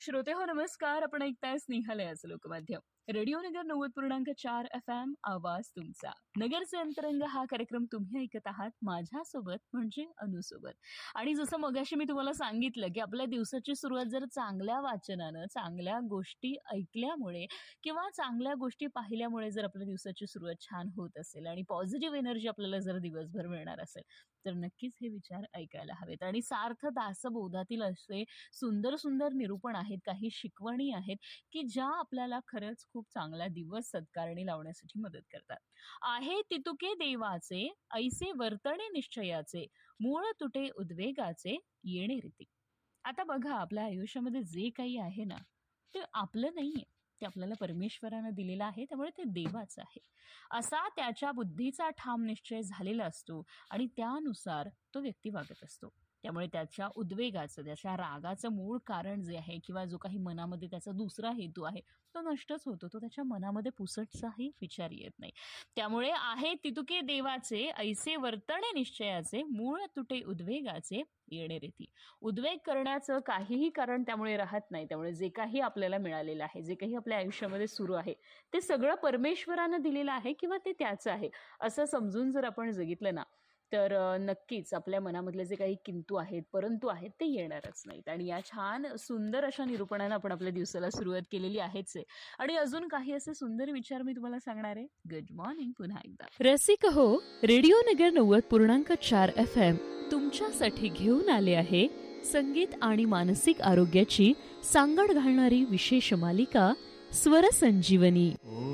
श्रोतेहो नमस्कार. आपण ऐकताय स्नेहालयाचं लोकमाध्यम. रेडिओ नगर 90.4 FM आवाज तुमचा. नगरचे अंतरंग हा कार्यक्रम तुम्ही ऐकत आहात माझ्यासोबत म्हणजे अनुसोबत. आणि जसं मगाशी मी तुम्हाला सांगितलं की आपल्या दिवसाची सुरुवात जर चांगल्या वाचनानं, चांगल्या गोष्टी ऐकल्यामुळे किंवा चांगल्या गोष्टी पाहिल्यामुळे जर आपल्या दिवसाची सुरुवात छान होत असेल आणि पॉझिटिव्ह एनर्जी आपल्याला जर दिवसभर मिळणार असेल तर नक्कीच हे विचार ऐकायला हवेत. आणि सार्थ दासबोधातील असे सुंदर सुंदर निरूपण आहेत, काही शिकवणी आहेत की ज्या आपल्याला खरंच खूप चांगला दिवस सत्कारणी लावण्यासाठी मदत करतात. आहे तितुके देवाचे, ऐसे वर्तणे निश्चयाचे, मूळ तुटे उद्वेगाचे, येणे रीती. आता बघा, आपल्या आयुष्यामध्ये जे काही आहे ना ते आपलं नाहीये, ते आपल्याला परमेश्वरानं दिलेलं आहे, त्यामुळे ते देवाचं आहे. असा त्याच्या बुद्धीचा ठाम निश्चय झालेला असतो आणि त्यानुसार तो व्यक्ती वागत असतो. त्यामुळे त्याच्या उद्वेगाचं, त्याच्या रागाचं मूळ कारण जे आहे किंवा जो काही मनामध्ये त्याचा दुसरा हेतू आहे तो नष्टच होतो. तो त्याच्या मनामध्ये पुसटचाही विचार येत नाही. त्यामुळे आहे तितुके देवाचे, ऐसे वर्तणे निश्चयाचे, मूळ तुटे उद्वेगाचे, येणे रीती. उद्वेग करण्याचं काहीही कारण त्यामुळे राहत नाही. त्यामुळे जे काही आपल्याला मिळालेलं आहे, जे काही आपल्या आयुष्यामध्ये सुरू आहे ते सगळं परमेश्वरानं दिलेलं आहे किंवा ते त्याचं आहे असं समजून जर आपण जगितलं ना तर नक्कीच आपल्या मनामधले जे काही किंतु आहेत, परंतु आहेत ते येणारच नाहीत. आणि या छान सुंदर अशा निरूपणानं आपण आपल्या दिवसाला सुरुवात केलेली आहेच आहे. आणि अजून काही असे सुंदर विचार मी तुम्हाला सांगणार आहे. गुड मॉर्निंग पुन्हा एकदा. रसिक हो, रेडिओ नगर 90.4 FM तुमच्यासाठी घेऊन आले आहे संगीत आणि मानसिक आरोग्याची सांगड घालणारी विशेष मालिका स्वर संजीवनी.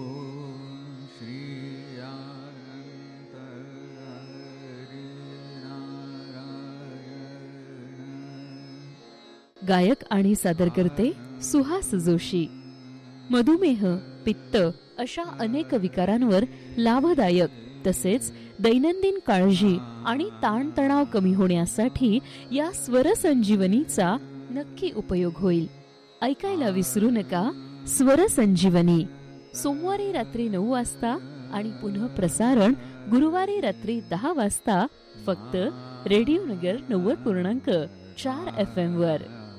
गायक आणि सादरकर्ते सुहास जोशी. मधुमेह, पित्त अशा अनेक विकारांवर लाभदायक तसेच दैनंदिन काळजी आणि ताणतणाव कमी होण्यासाठी या स्वर संजीवनीचा नक्की उपयोग होईल. ऐकायला विसरू नका स्वर संजीवनी. सोमवारी रात्री 9 वाजता आणि पुन्हा प्रसारण गुरुवारी रात्री 10 वाजता फक्त रेडिओ नगर 90.4 FM वर.